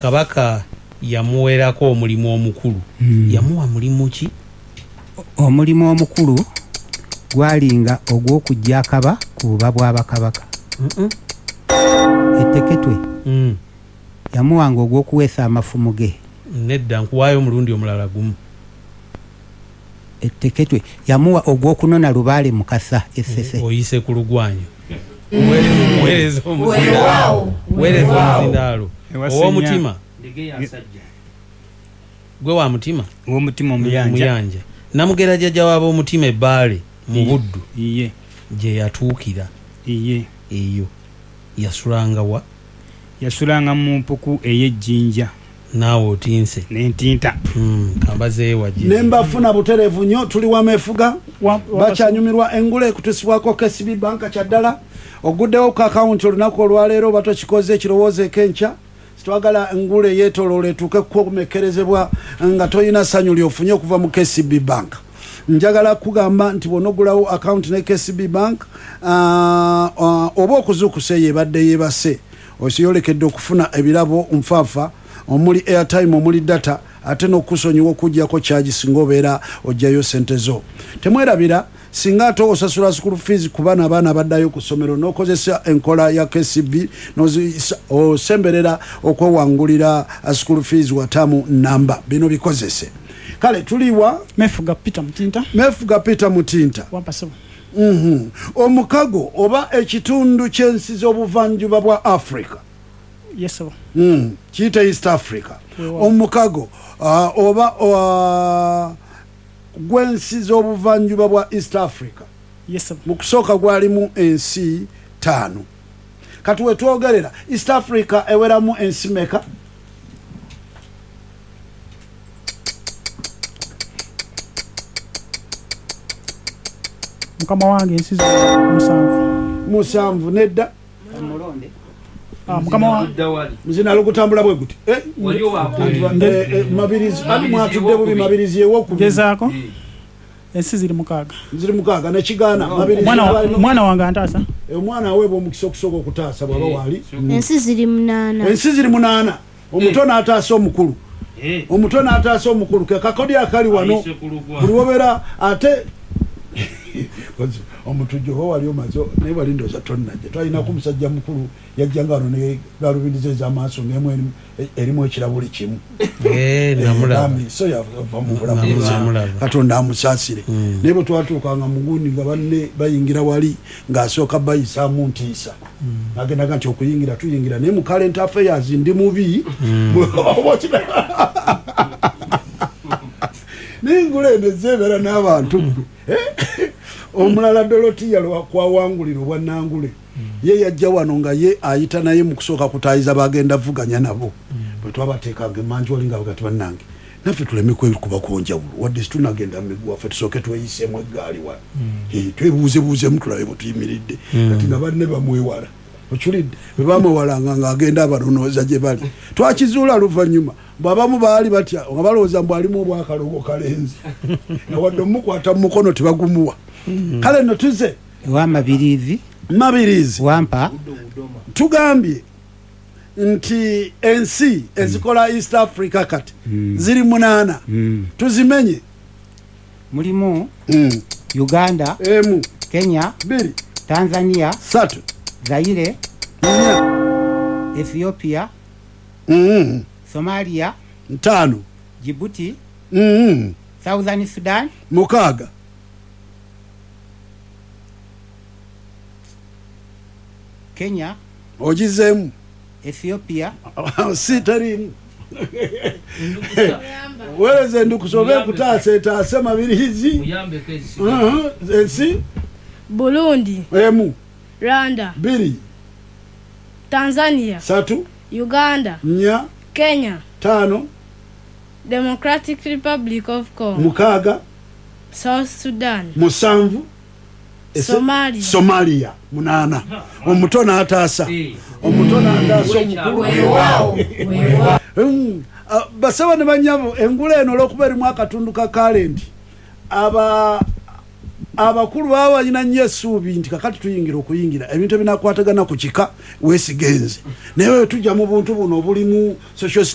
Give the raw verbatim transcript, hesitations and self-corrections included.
kabaka yamuwerako omulimu omukulu mm. yamuwa mulimu ki? Omulimu omukulu gwalinga ogw'okujja akaba ku buba bw'abakabaka. mm -mm. Etteketwe mm. yamuwanga ogw'okuweesa amafumu ge. Nedda nkuwaayo omulundi omulala gumu. Etteketwe yamuwa ogw'okunona Lubaale Mukasa Essese. Oyise ku lugwanyo. Weereza omuzindaalo. Weereza omuzindaalo. Ow'omutima. Gwe wa mutima? Ow'omutima omuyanja. Namugera jjajja w'ab'omutima Ebbaale mu Buddu. Iye. Gye yatuukira. Iye. Eyo. Yasulanga wa? Yasulanga mu mpuku ey'ejjinja. Naawe otinse. N'entinta. Mm, kambaze waje. Nemba funa buterevu nnyo tuli wamefuga. Bakyanyumirwa engule kutusibwako K C B banka kyaddala. Oguddewo ku akaunti olunaku olwaleero bato kikoze ekirowoozo ek'enkya. Twagala engule yeetoloole etuuke kumekerezebwa nga toyina ssanyu lyofunye okuva mu K C B bank. Njagala kugamba nti bw'onogulawo account ne K C B bank uh, uh, oba okuzuukusa yeebadde yeebase okiyolekedde okufuna ebirabo nfaafa omuli airtime omuli data ate n'okusonyiwa okuggyako charge singa obeera ojjayo ssente zo. Temwerabira singa ate osasula school fees ku baana abaana baddayo ku ssomero n'okozesa enkola ya K C B osemberera okwewangulira school fees watamu namba bino bikozese. Kale tuliwa Mefuga Peter Mutinta. Mefuga Peter Mutinta. Wampaso. Mhm. Omukago oba ekitundu ky'ensi z'obuvanjuba bwa Africa. Yes sir. Mm. Kiyita East Africa. Omukago uh, oba uh, gwensi z'obuvanjuba bwa East Africa. Yes sir. Mukusooka gwalimu ensi tano. Kati we twogerera East Africa eweramu ensi meka? Mukama wange ensi musanvu. Musanvu nedda. Mulonde. Ah mukama wange muzina lugutambula bwe guti. Eh waliyo wakonde mabirizi ali mwatudde bubi mabirizi yewo kugezaako. Ensi ziri mukaaga. Ziri mukaaga ne kigana mabirizi. Mwana mwana wange antaasa. E mwana aweebwa omukisa okusooka okutaasa baba wali. Ensi ziri munana. Ensi ziri munana. Omutona ataasa omukulu. Omutona ataasa omukulu ke kakodi akali wano. Buli wobera ate omutujjo ho wali omazo naye wali ndoza tonnaje twalina ku musajja mukulu yajjangano ne galubindize z'amaaso ng'emu erimu ekirabuli kimu eh namulaba so yava mu bulamu Katonda amusaasire naye bwe twatuukanga mu gundi nga banne bayingira wali ng'asooka bayisaamu ntiisa agendaga nti okuyingira tuyingira naye mu current affairs ndi mubi ningule nezeebera n'abantu omulala Dorotia kwa wanguliro bwa Nangule ye yajja wano nga ye ayita naye mu kusooka kutaayiza bagenda vuganya nabo bwe twabateekanga emanju wali nga bagati bannange naffe tuleme kwekuba konjawulo wadde situnagenda miguu waffe tusooke tweyiseemu eggaali wano twebuuzebuuzemu tulabe bwe tuyimiridde kati nga banne bamwewala okiwulidde bwe bamwewalanga ng'agenda abanonooza gye bali twakizuula luvannyuma bw'abamu baali batya nga balowooza mbu alimu obwakalogo kalenzi nga wadde omukwata mu mukono tebagumuwa. Kale no tuze wa mabirizi mabirizi wampa tugambye nti ensi ezikola East Africa kati mm. ziri munana mm. tuzimenye mulimu mm. Uganda emu Kenya biri Tanzania satu Zaire nnya Ethiopia mm. Somalia ntano Djibouti mm. Southern Sudan mukaaga Kenya ojizemu Ethiopia sitarimu weleze ndukusobe kutaase taase mabirizi muyambe kezi uh ensi Burundi emu Rwanda biri Tanzania satu Uganda nya Kenya tano Democratic Republic of Congo mukaaga South Sudan musanvu Somalia Somalia munana omutona ataasa omutona ndaso omukulu wewao wewao basaba ne banyabo engule eno lokuba eri mwaka tundu ka kalenti aba abakulu baba nyina nyesubi nti kakati tuyingira okuyingira ebintu binakwatagana ku kika wesigenze naye tujja mu buntu buno obulimu social